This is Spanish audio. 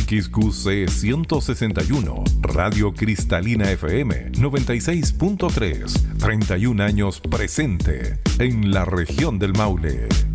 XQC 161, Radio Cristalina FM 96.3, 31 años presente en la región del Maule.